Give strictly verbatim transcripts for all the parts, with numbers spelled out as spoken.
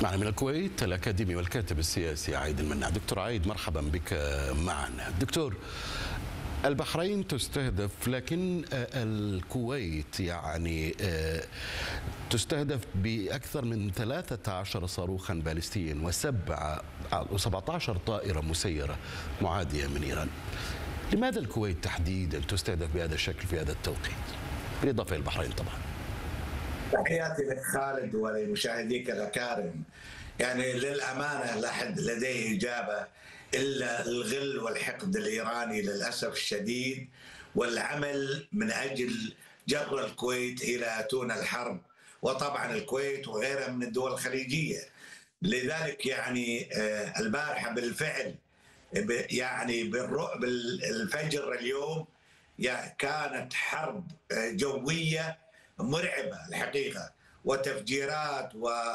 معنا من الكويت الأكاديمي والكاتب السياسي عايد المناع. دكتور عايد، مرحبا بك معنا. دكتور، البحرين تستهدف، لكن الكويت يعني تستهدف بأكثر من ثلاثة عشر صاروخا باليستيا وسبعة وسبعة عشر طائرة مسيرة معادية من إيران. لماذا الكويت تحديدا تستهدف بهذا الشكل في هذا التوقيت، بالإضافة إلى البحرين طبعا؟ تحياتي لك خالد ولمشاهديك الأكارم. يعني للأمانة لا حد لديه إجابة إلا الغل والحقد الإيراني للأسف الشديد، والعمل من أجل جر الكويت إلى أتون الحرب، وطبعا الكويت وغيرها من الدول الخليجية. لذلك يعني البارحة بالفعل يعني بالفجر اليوم كانت حرب جوية مرعبة الحقيقة، وتفجيرات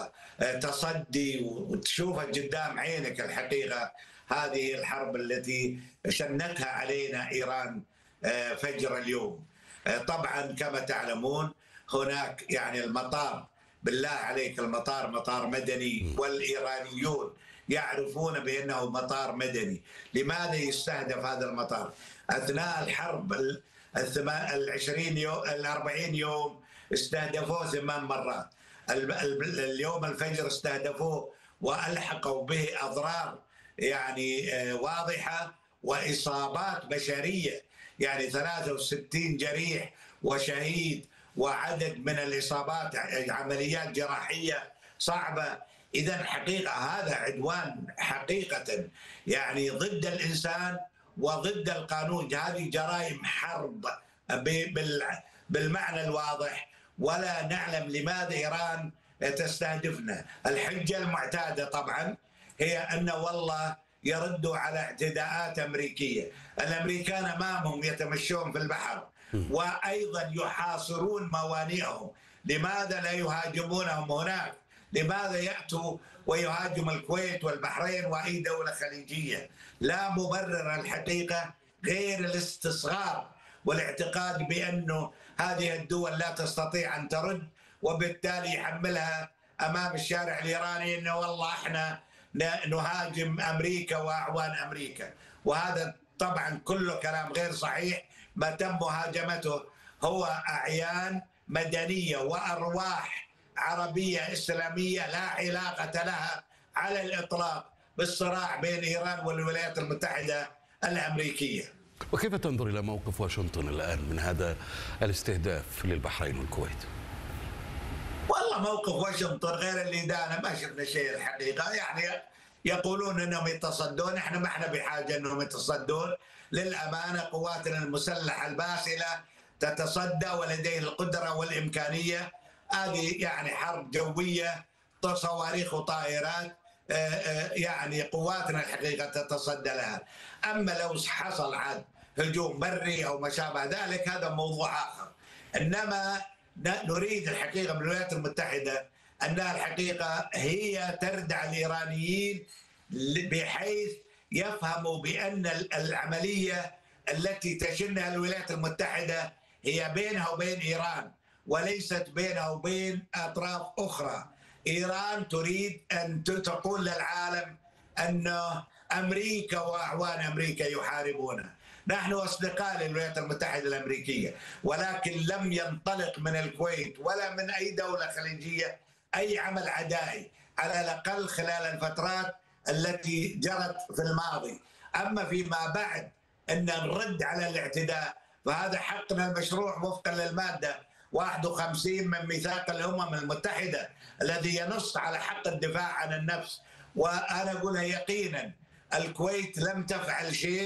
وتصدي، وتشوفها قدام عينك الحقيقة. هذه الحرب التي شنتها علينا إيران فجر اليوم. طبعا كما تعلمون هناك يعني المطار، بالله عليك المطار مطار مدني، والإيرانيون يعرفون بأنه مطار مدني. لماذا يستهدف هذا المطار؟ أثناء الحرب العشرين يوم الأربعين يوم استهدفوه ثمان مرات. اليوم الفجر استهدفوه وألحقوا به أضرار يعني واضحة وإصابات بشرية، يعني ثلاثة وستين جريح وشهيد وعدد من الإصابات، عمليات جراحية صعبة. إذا حقيقة هذا عدوان حقيقة يعني ضد الإنسان وضد القانون. هذه جرائم حرب بالمعنى الواضح، ولا نعلم لماذا إيران تستهدفنا. الحجة المعتادة طبعا هي أن والله يردوا على اعتداءات أمريكية. الأمريكان أمامهم يتمشون في البحر وأيضا يحاصرون موانئهم. لماذا لا يهاجمونهم هناك؟ لماذا يأتوا ويهاجم الكويت والبحرين وأي دولة خليجية؟ لا مبرر الحقيقة غير الاستصغار والاعتقاد بأنه هذه الدول لا تستطيع أن ترد، وبالتالي يحملها أمام الشارع الإيراني أنه والله احنا نهاجم أمريكا وأعوان أمريكا. وهذا طبعا كله كلام غير صحيح. ما تم مهاجمته هو أعيان مدنية وأرواح عربية إسلامية لا علاقة لها على الإطلاق بالصراع بين إيران والولايات المتحدة الأمريكية. وكيف تنظر إلى موقف واشنطن الآن من هذا الاستهداف للبحرين والكويت؟ والله موقف واشنطن غير اللي دانا ما شفنا شيء الحقيقة. يعني يقولون أنهم يتصدون، احنا ما احنا بحاجة أنهم يتصدون. للأمانة قواتنا المسلحة الباسلة تتصدى ولديه القدرة والإمكانية. هذه يعني حرب جوية، صواريخ وطائرات، يعني قواتنا الحقيقة تتصدى لها. أما لو حصل عاد هجوم بري أو ما شابه ذلك هذا موضوع آخر. إنما نريد الحقيقة من الولايات المتحدة أنها الحقيقة هي تردع الإيرانيين بحيث يفهموا بأن العملية التي تشنها الولايات المتحدة هي بينها وبين إيران، وليست بينها وبين أطراف أخرى. إيران تريد أن تقول للعالم أن أمريكا وأعوان أمريكا يحاربونها. نحن أصدقاء للولايات المتحدة الأمريكية، ولكن لم ينطلق من الكويت ولا من أي دولة خليجية أي عمل عدائي على الأقل خلال الفترات التي جرت في الماضي. أما فيما بعد أن نرد على الاعتداء فهذا حقنا المشروع وفقا للمادة واحد وخمسين من ميثاق الأمم المتحدة الذي ينص على حق الدفاع عن النفس. وأنا أقولها يقينا الكويت لم تفعل شيء